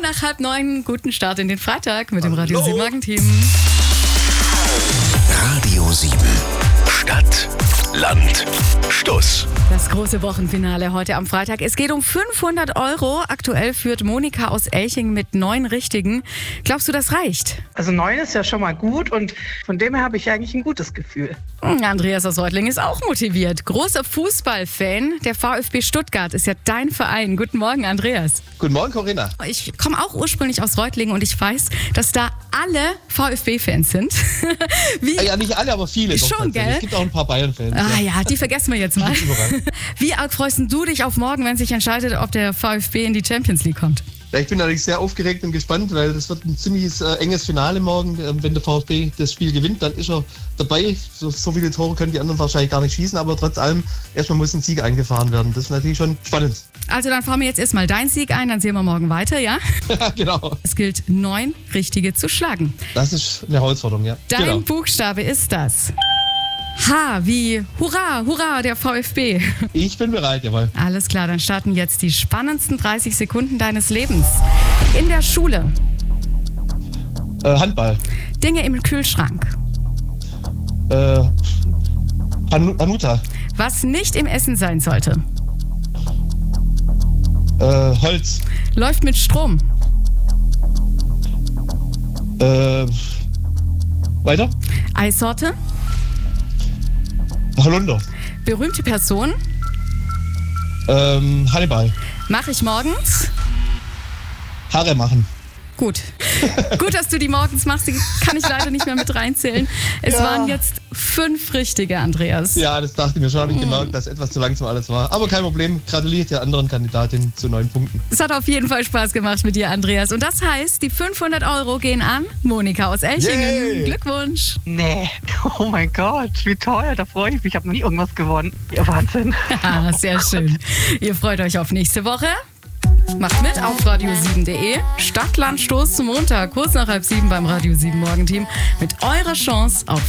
nach 8:30. Guten Start in den Freitag mit dem Radio 7 Morgenteam. Radio 7. Stadt, Land, Stuss. Das große Wochenfinale heute am Freitag. Es geht um 500 €. Aktuell führt Monika aus Elching mit 9 Richtigen. Glaubst du, das reicht? Also 9 ist ja schon mal gut und von dem her habe ich eigentlich ein gutes Gefühl. Andreas aus Reutlingen ist auch motiviert. Großer Fußballfan. Der VfB Stuttgart ist ja dein Verein. Guten Morgen, Andreas. Guten Morgen, Corinna. Ich komme auch ursprünglich aus Reutlingen und ich weiß, dass da alle VfB-Fans sind. Wie? Ja, nicht alle, aber viele. Schon, gell? Es gibt auch ein paar Bayern-Fans. Ja, die vergessen wir jetzt mal. Überall. Wie arg freust du dich auf morgen, wenn sich entscheidet, ob der VfB in die Champions League kommt? Ja, ich bin natürlich sehr aufgeregt und gespannt, weil das wird ein ziemlich enges Finale morgen. Wenn der VfB das Spiel gewinnt, dann ist er dabei. So viele Tore können die anderen wahrscheinlich gar nicht schießen, aber trotz allem, erstmal muss ein Sieg eingefahren werden. Das ist natürlich schon spannend. Also dann fahren wir jetzt erstmal deinen Sieg ein, dann sehen wir morgen weiter, ja? Ja, genau. Es gilt 9 Richtige zu schlagen. Das ist eine Herausforderung, ja. Dein Genau. Buchstabe ist das H wie Hurra, Hurra, der VfB. Ich bin bereit, jawohl. Alles klar, dann starten jetzt die spannendsten 30 Sekunden deines Lebens. In der Schule. Handball. Dinge im Kühlschrank. Hanuta. Was nicht im Essen sein sollte. Holz. Läuft mit Strom. Weiter. Eissorte. Holunder. Berühmte Person. Hannibal. Mache ich morgens. Haare machen. Gut. Gut, dass du die morgens machst. Die kann ich leider nicht mehr mit reinzählen. Es waren jetzt 5 Richtige, Andreas. Ja, das dachte ich mir schon. Habe ich gemerkt, dass etwas zu langsam alles war. Aber kein Problem. Gratuliere der anderen Kandidatin zu 9 Punkten. Es hat auf jeden Fall Spaß gemacht mit dir, Andreas. Und das heißt, die 500 € gehen an Monika aus Elchingen. Yay. Glückwunsch. Nee, oh mein Gott, wie toll, da freue ich mich. Ich habe noch nie irgendwas gewonnen. Ja, Wahnsinn. Ah, sehr schön. Ihr freut euch auf nächste Woche. Macht mit auf radio7.de. Stadt, Land, Stoß zum Montag, kurz nach 6:30 beim Radio 7 Morgenteam mit eurer Chance auf